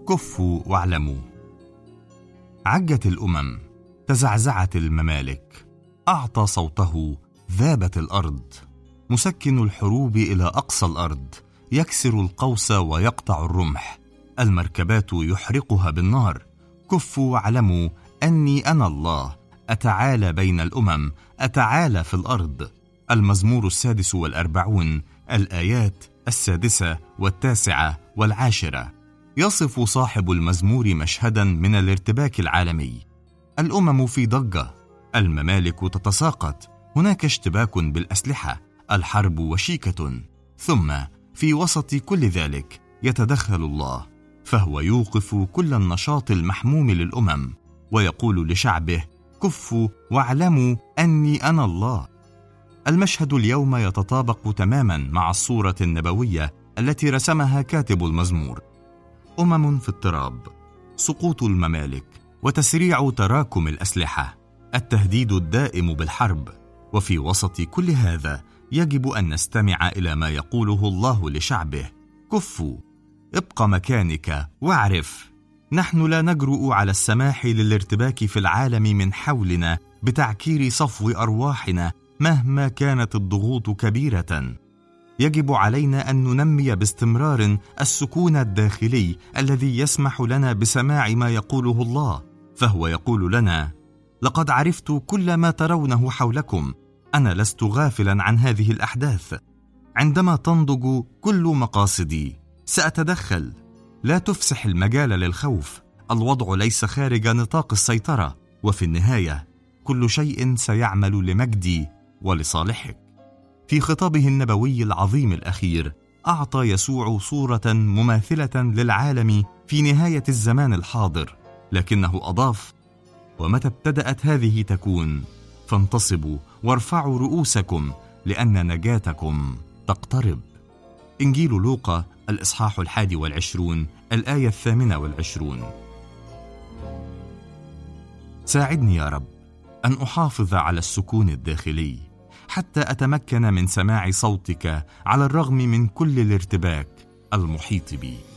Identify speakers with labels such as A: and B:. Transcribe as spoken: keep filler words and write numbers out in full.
A: كفوا واعلموا. عجت الأمم، تزعزعت الممالك، أعطى صوته، ذابت الأرض. مسكن الحروب إلى أقصى الأرض، يكسر القوس ويقطع الرمح، المركبات يحرقها بالنار. كفوا واعلموا أني أنا الله، أتعالى بين الأمم، أتعالى في الأرض. المزمور السادس والأربعون، الآيات السادسة والتاسعة والعاشرة. يصف صاحب المزمور مشهدا من الارتباك العالمي. الأمم في ضجة، الممالك تتساقط، هناك اشتباك بالأسلحة، الحرب وشيكة. ثم في وسط كل ذلك يتدخل الله، فهو يوقف كل النشاط المحموم للأمم ويقول لشعبه: كفوا واعلموا أني أنا الله. المشهد اليوم يتطابق تماما مع الصورة النبوية التي رسمها كاتب المزمور. أمم في اضطراب، سقوط الممالك، وتسريع تراكم الأسلحة، التهديد الدائم بالحرب. وفي وسط كل هذا يجب أن نستمع إلى ما يقوله الله لشعبه: كفوا، ابق مكانك واعرف. نحن لا نجرؤ على السماح للارتباك في العالم من حولنا بتعكير صفو أرواحنا مهما كانت الضغوط كبيرة. يجب علينا أن ننمي باستمرار السكون الداخلي الذي يسمح لنا بسماع ما يقوله الله، فهو يقول لنا: لقد عرفت كل ما ترونه حولكم، أنا لست غافلا عن هذه الأحداث. عندما تنضج كل مقاصدي سأتدخل. لا تفسح المجال للخوف، الوضع ليس خارج نطاق السيطرة، وفي النهاية كل شيء سيعمل لمجدي ولصالحك. في خطابه النبوي العظيم الأخير أعطى يسوع صورة مماثلة للعالم في نهاية الزمان الحاضر، لكنه أضاف: ومتى ابتدأت هذه تكون، فانتصبوا وارفعوا رؤوسكم لأن نجاتكم تقترب. إنجيل لوقا الإصحاح الحادي والعشرون، الآية الثامنة والعشرون. ساعدني يا رب أن أحافظ على السكون الداخلي حتى أتمكن من سماع صوتك على الرغم من كل الارتباك المحيط بي.